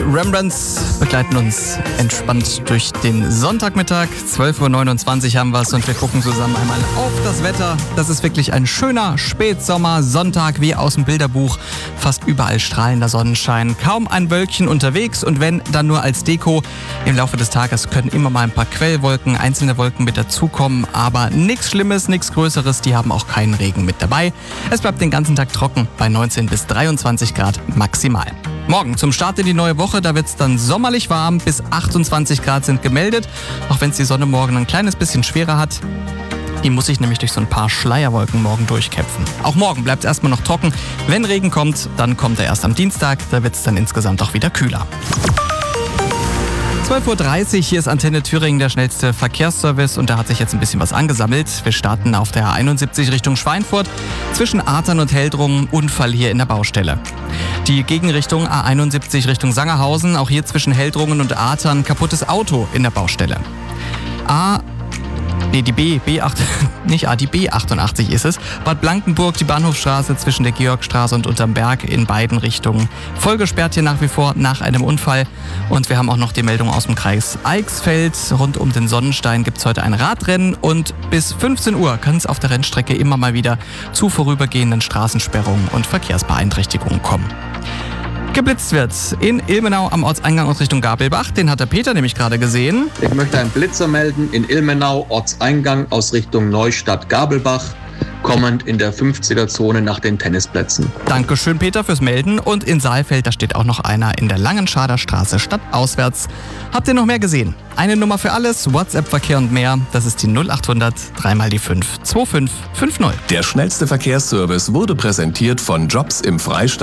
Rembrandts begleiten uns entspannt durch den Sonntagmittag. 12.29 Uhr haben wir es und wir gucken zusammen einmal auf das Wetter. Das ist wirklich ein schöner Spätsommer-Sonntag wie aus dem Bilderbuch. Fast überall strahlender Sonnenschein, kaum ein Wölkchen unterwegs und wenn, dann nur als Deko. Im Laufe des Tages können immer mal ein paar Quellwolken, einzelne Wolken mit dazukommen, aber nichts Schlimmes, nichts Größeres, die haben auch keinen Regen mit dabei. Es bleibt den ganzen Tag trocken bei 19 bis 23 Grad maximal. Morgen zum Start in die neue Woche, da wird es dann sommerlich warm, bis 28 Grad sind gemeldet, auch wenn es die Sonne morgen ein kleines bisschen schwerer hat. Die muss sich nämlich durch so ein paar Schleierwolken morgen durchkämpfen. Auch morgen bleibt es erstmal noch trocken. Wenn Regen kommt, dann kommt er erst am Dienstag, da wird es dann insgesamt auch wieder kühler. 12.30 Uhr, hier ist Antenne Thüringen, der schnellste Verkehrsservice und da hat sich jetzt ein bisschen was angesammelt. Wir starten auf der A71 Richtung Schweinfurt. Zwischen Ahrtal und Heldrungen Unfall hier in der Baustelle. Die Gegenrichtung A71 Richtung Sangerhausen, auch hier zwischen Heldrungen und Ahrtal kaputtes Auto in der Baustelle. Die B88 ist es. Bad Blankenburg, die Bahnhofstraße zwischen der Georgstraße und Unterm Berg in beiden Richtungen. Voll gesperrt hier nach wie vor nach einem Unfall. Und wir haben auch noch die Meldung aus dem Kreis Eichsfeld. Rund um den Sonnenstein gibt es heute ein Radrennen und bis 15 Uhr kann es auf der Rennstrecke immer mal wieder zu vorübergehenden Straßensperrungen und Verkehrsbeeinträchtigungen kommen. Geblitzt wird in Ilmenau am Ortseingang aus Richtung Gabelbach. Den hat der Peter nämlich gerade gesehen. Ich möchte einen Blitzer melden in Ilmenau, Ortseingang aus Richtung Neustadt-Gabelbach, kommend in der 50er-Zone nach den Tennisplätzen. Dankeschön, Peter, fürs Melden. Und in Saalfeld, da steht auch noch einer in der Langenschader Straße stadtauswärts. Habt ihr noch mehr gesehen? Eine Nummer für alles, WhatsApp-Verkehr und mehr. Das ist die 0800 3 die 5 2550. Der schnellste Verkehrsservice wurde präsentiert von Jobs im Freistaat.